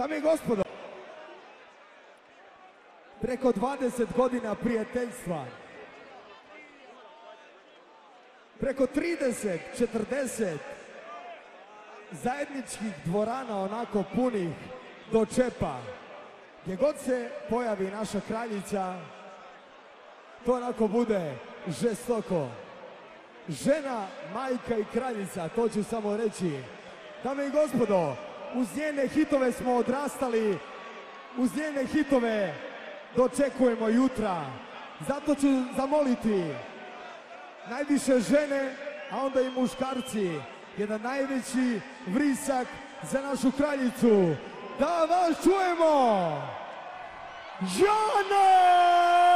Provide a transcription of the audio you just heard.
Dame i gospodo, preko 20 godina prijateljstva, preko 30, 40 zajedničkih dvorana onako punih do čepa, gdje god se pojavi naša kraljica, to onako bude žestoko. Žena, majka i kraljica, to ću samo reći. Dame i gospodo, uz njene hitove smo odrastali, uz njene hitove dočekujemo jutra. Zato ću zamoliti najviše žene, a onda i muškarci, jedan najveći vrisak za našu kraljicu. Da vas čujemo! Žana!